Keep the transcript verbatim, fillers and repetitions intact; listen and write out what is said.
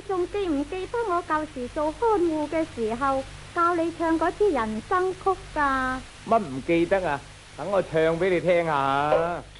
仲記唔記得我舊時做看護嘅時候教你唱嗰支人生曲㗎？ 乜唔記得啊？等我唱俾你聽下。